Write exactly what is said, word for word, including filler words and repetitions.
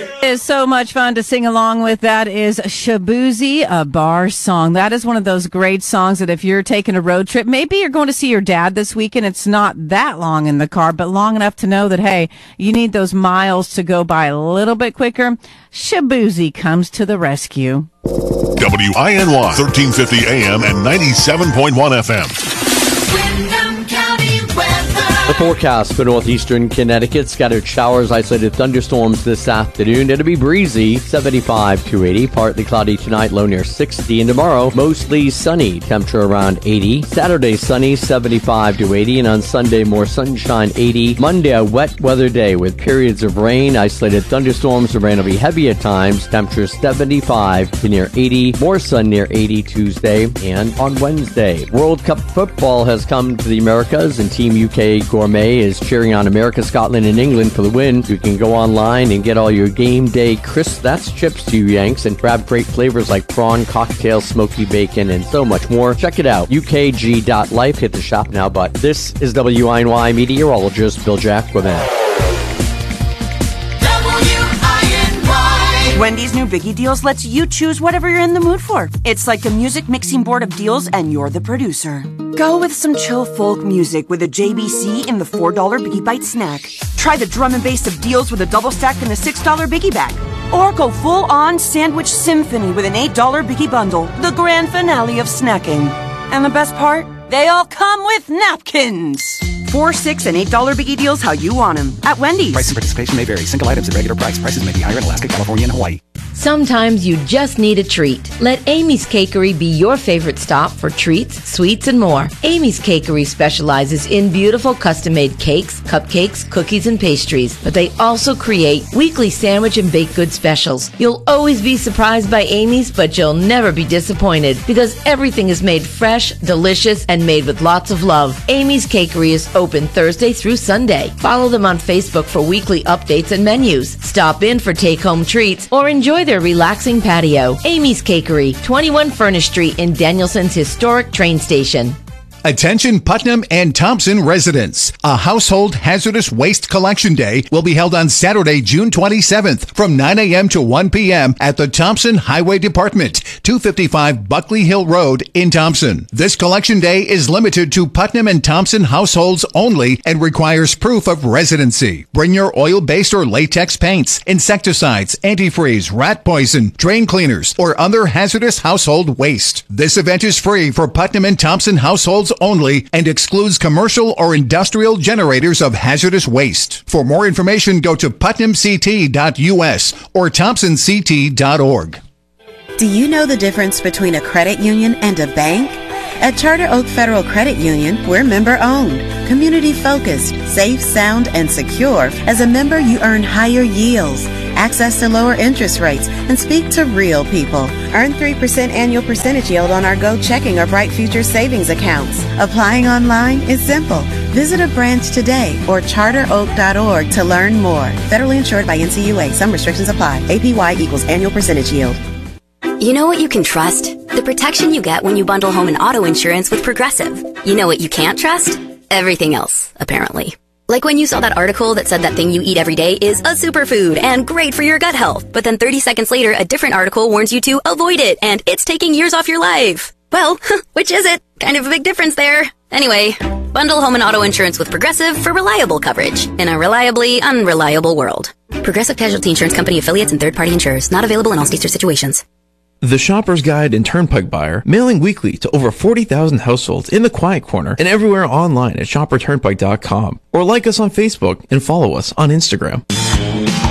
It is so much fun to sing along with. That is Shaboozey, a bar song. That is one of those great songs that if you're taking a road trip, maybe you're going to see your dad this weekend. It's not that long in the car, but long enough to know that, hey, you need those miles to go by a little bit quicker. Shaboozey comes to the rescue. W I N Y, thirteen fifty A M and ninety-seven point one F M. Windham County weather. The forecast for northeastern Connecticut: scattered showers, isolated thunderstorms this afternoon. It'll be breezy, seventy-five to eighty. Partly cloudy tonight, low near sixty. And tomorrow, mostly sunny, temperature around eighty. Saturday, sunny, seventy-five to eighty. And on Sunday, more sunshine, eighty. Monday, a wet weather day with periods of rain, isolated thunderstorms. The rain will be heavy at times. Temperature seventy-five to near eighty. More sun near eighty Tuesday and on Wednesday. World Cup football has come to the Americas, and Team U K Gourmet is cheering on America, Scotland, and England for the win. You can go online and get all your game day crisp, that's chips to you Yanks, and grab great flavors like prawn, cocktail, smoky bacon, and so much more. Check it out, U K G dot life. Hit the shop now. But this is W I N Y meteorologist Bill Jack with that. Wendy's new Biggie Deals lets you choose whatever you're in the mood for. It's like a music mixing board of deals, and you're the producer. Go with some chill folk music with a J B C in the four dollar Biggie Bite snack. Try the drum and bass of deals with a double stack in the six dollar Biggie Bag. Or go full-on sandwich symphony with an eight dollar Biggie Bundle, the grand finale of snacking. And the best part? They all come with napkins. Four, six, and eight dollar Biggie Deals how you want them at Wendy's. Price and participation may vary. Single items at regular price. Prices may be higher in Alaska, California, and Hawaii. Sometimes you just need a treat. Let Amy's Cakery be your favorite stop for treats, sweets, and more. Amy's Cakery specializes in beautiful custom-made cakes, cupcakes, cookies, and pastries, but they also create weekly sandwich and baked good specials. You'll always be surprised by Amy's, but you'll never be disappointed because everything is made fresh, delicious, and made with lots of love. Amy's Cakery is open Thursday through Sunday. Follow them on Facebook for weekly updates and menus. Stop in for take-home treats or enjoy their relaxing patio. Amy's Cakery, twenty-one Furnace Street in Danielson's historic train station. Attention Putnam and Thompson residents. A household hazardous waste collection day will be held on Saturday, June twenty-seventh from nine a.m. to one p.m. at the Thompson Highway Department, two fifty-five Buckley Hill Road in Thompson. This collection day is limited to Putnam and Thompson households only and requires proof of residency. Bring your oil-based or latex paints, insecticides, antifreeze, rat poison, drain cleaners, or other hazardous household waste. This event is free for Putnam and Thompson households only and excludes commercial or industrial generators of hazardous waste. For more information, go to putnam c t dot u s or thompson c t dot org. Do you know the difference between a credit union and a bank? At Charter Oak Federal Credit Union, we're member-owned, community-focused, safe, sound, and secure. As a member, you earn higher yields, access to lower interest rates, and speak to real people. Earn three percent annual percentage yield on our Go Checking or Bright Future savings accounts. Applying online is simple. Visit a branch today or charter oak dot org to learn more. Federally insured by N C U A. Some restrictions apply. A P Y equals annual percentage yield. You know what you can trust? The protection you get when you bundle home and auto insurance with Progressive. You know what you can't trust? Everything else, apparently. Like when you saw that article that said that thing you eat every day is a superfood and great for your gut health, but then thirty seconds later, a different article warns you to avoid it and it's taking years off your life. Well, which is it? Kind of a big difference there. Anyway, bundle home and auto insurance with Progressive for reliable coverage in a reliably unreliable world. Progressive Casualty Insurance Company affiliates and third-party insurers. Not available in all states or situations. The Shopper's Guide and Turnpike Buyer, mailing weekly to over forty thousand households in the Quiet Corner and everywhere online at shopper turnpike dot com. Or like us on Facebook and follow us on Instagram.